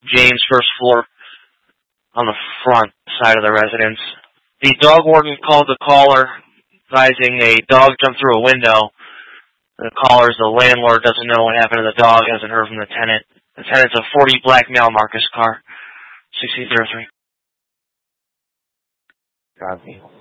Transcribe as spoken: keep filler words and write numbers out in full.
James, first floor, on the front side of the residence. The dog warden called the caller, advising a dog jumped through a window. The caller is the landlord, doesn't know what happened to the dog, hasn't heard from the tenant. The tenant's a forty black male Marcus car, sixteen oh three. Copy.